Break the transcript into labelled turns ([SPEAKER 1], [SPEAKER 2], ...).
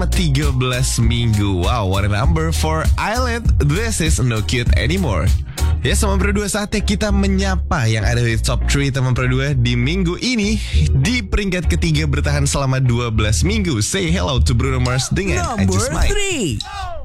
[SPEAKER 1] 13 minggu. Wow, what a number for Island. This is No Cute Anymore. Ya, teman Pro 2, saatnya kita menyapa yang ada di top 3 teman Pro 2 di minggu ini. Di peringkat ketiga bertahan selama 12 minggu. Say hello to Bruno Mars dengan I
[SPEAKER 2] Number
[SPEAKER 1] Just Might.
[SPEAKER 2] 3.